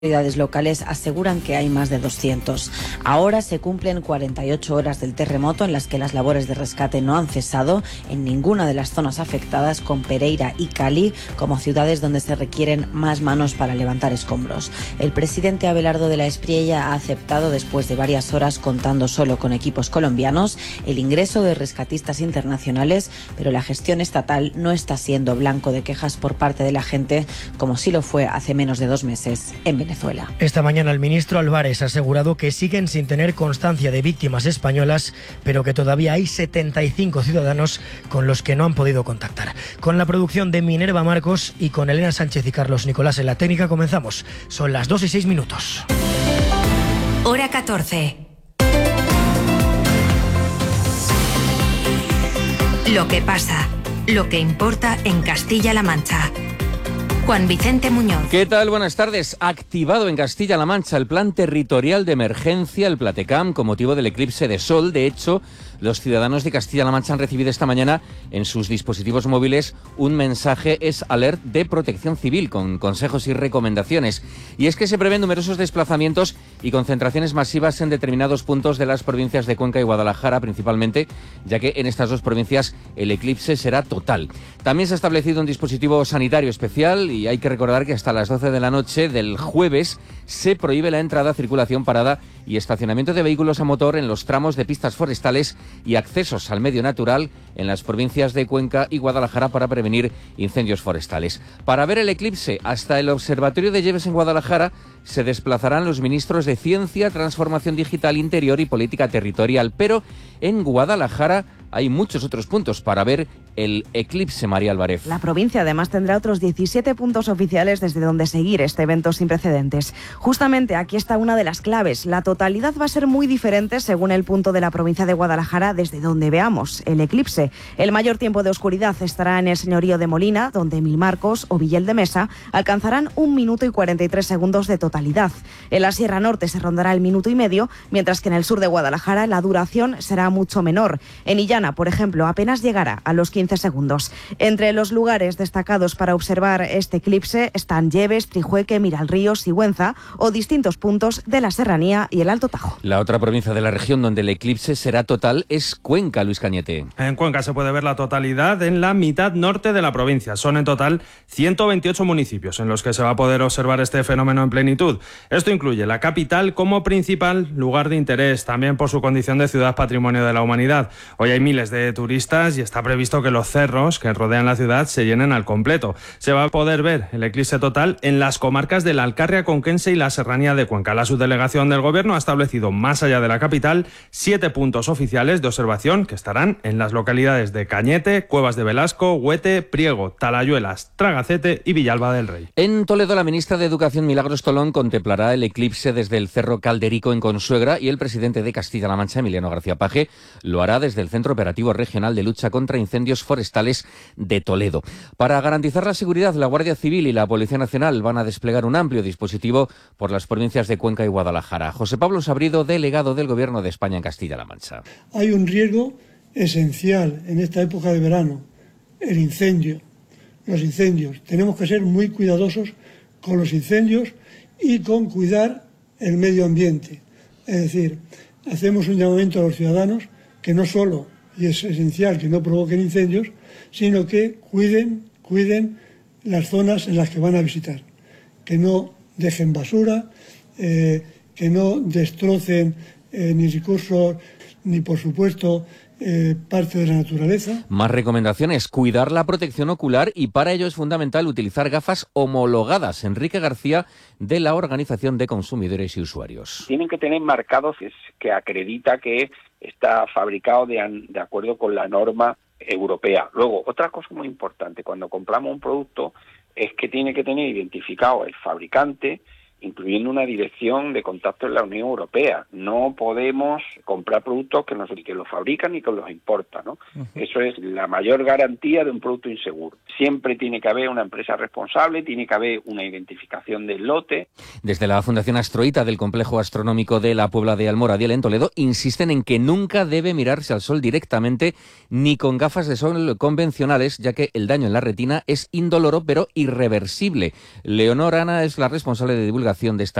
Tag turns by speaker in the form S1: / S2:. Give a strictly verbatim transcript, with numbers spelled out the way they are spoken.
S1: Autoridades locales aseguran que hay más de doscientos. Ahora se cumplen cuarenta y ocho horas del terremoto en las que las labores de rescate no han cesado en ninguna de las zonas afectadas, con Pereira y Cali como ciudades donde se requieren más manos para levantar escombros. El presidente Abelardo de la Espriella ha aceptado, después de varias horas contando solo con equipos colombianos, el ingreso de rescatistas internacionales, pero la gestión estatal no está siendo blanco de quejas por parte de la gente, como sí lo fue hace menos de dos meses en Venezuela.
S2: Esta mañana el ministro Álvarez ha asegurado que siguen sin tener constancia de víctimas españolas, pero que todavía hay setenta y cinco ciudadanos con los que no han podido contactar. Con la producción de Minerva Marcos y con Elena Sánchez y Carlos Nicolás en la técnica comenzamos. Son las dos y seis minutos.
S3: Hora catorce. Lo que pasa, lo que importa en Castilla-La Mancha. Juan Vicente Muñoz.
S4: ¿Qué tal? Buenas tardes. Activado en Castilla-La Mancha el plan territorial de emergencia, el Platecam, con motivo del eclipse de sol. De hecho, los ciudadanos de Castilla-La Mancha han recibido esta mañana en sus dispositivos móviles un mensaje Es Alert de Protección Civil con consejos y recomendaciones. Y es que se prevén numerosos desplazamientos y concentraciones masivas en determinados puntos de las provincias de Cuenca y Guadalajara, principalmente, ya que en estas dos provincias el eclipse será total. También se ha establecido un dispositivo sanitario especial y hay que recordar que hasta las doce de la noche del jueves se prohíbe la entrada, circulación, parada y estacionamiento de vehículos a motor en los tramos de pistas forestales y accesos al medio natural en las provincias de Cuenca y Guadalajara para prevenir incendios forestales. Para ver el eclipse hasta el Observatorio de Lleves en Guadalajara se desplazarán los ministros de Ciencia, Transformación Digital, Interior y Política Territorial, pero en Guadalajara hay muchos otros puntos para ver el eclipse, María Álvarez.
S5: La provincia además tendrá otros diecisiete puntos oficiales desde donde seguir este evento sin precedentes. Justamente aquí está una de las claves. La totalidad va a ser muy diferente según el punto de la provincia de Guadalajara desde donde veamos el eclipse. El mayor tiempo de oscuridad estará en el señorío de Molina, donde Milmarcos o Villel de Mesa alcanzarán un minuto y cuarenta y tres segundos de totalidad. En la Sierra Norte se rondará el minuto y medio, mientras que en el sur de Guadalajara la duración será mucho menor. En Illana, por ejemplo, apenas llegará a los quince segundos. Entre los lugares destacados para observar este eclipse están Lleves, Trijueque, Miralríos, Sigüenza o distintos puntos de la Serranía y el Alto Tajo.
S4: La otra provincia de la región donde el eclipse será total es Cuenca, Luis Cañete.
S6: En Cuenca se puede ver la totalidad en la mitad norte de la provincia. Son en total ciento veintiocho municipios en los que se va a poder observar este fenómeno en plenitud. Esto incluye la capital como principal lugar de interés, también por su condición de ciudad patrimonio de la humanidad. Hoy hay miles de turistas y está previsto que los cerros que rodean la ciudad se llenen al completo. Se va a poder ver el eclipse total en las comarcas de la Alcarria Conquense y la Serranía de Cuenca. La subdelegación del Gobierno ha establecido, más allá de la capital, siete puntos oficiales de observación que estarán en las localidades de Cañete, Cuevas de Velasco, Huete, Priego, Talayuelas, Tragacete y Villalba del Rey.
S4: En Toledo, la ministra de Educación, Milagros Tolón, contemplará el eclipse desde el Cerro Calderico en Consuegra y el presidente de Castilla-La Mancha, Emiliano García Paje, lo hará desde el Centro Operativo Regional de Lucha contra Incendios Forestales de Toledo. Para garantizar la seguridad, la Guardia Civil y la Policía Nacional van a desplegar un amplio dispositivo por las provincias de Cuenca y Guadalajara. José Pablo Sabrido, delegado del Gobierno de España en Castilla-La Mancha.
S7: Hay un riesgo esencial en esta época de verano, el incendio, los incendios. Tenemos que ser muy cuidadosos con los incendios y con cuidar el medio ambiente. Es decir, hacemos un llamamiento a los ciudadanos que no solo, y es esencial que no provoquen incendios, sino que cuiden, cuiden las zonas en las que van a visitar, que no dejen basura, eh, que no destrocen eh, ni recursos, ni por supuesto eh, parte de la naturaleza.
S4: Más recomendaciones: cuidar la protección ocular y para ello es fundamental utilizar gafas homologadas. Enrique García, de la Organización de Consumidores y Usuarios.
S8: Tienen que tener marcados que acredita que está fabricado de, de acuerdo con la norma europea. Luego, otra cosa muy importante, cuando compramos un producto, es que tiene que tener identificado el fabricante, incluyendo una dirección de contacto en la Unión Europea. No podemos comprar productos que, nos, que los fabrican y que los importan, ¿no? Uh-huh. Eso es la mayor garantía de un producto inseguro. Siempre tiene que haber una empresa responsable, tiene que haber una identificación del lote.
S4: Desde la Fundación Astroita del Complejo Astronómico de la Puebla de Almoradiel en Toledo insisten en que nunca debe mirarse al sol directamente ni con gafas de sol convencionales, ya que el daño en la retina es indoloro pero irreversible. Leonor Ana es la responsable de divulgación duración de esta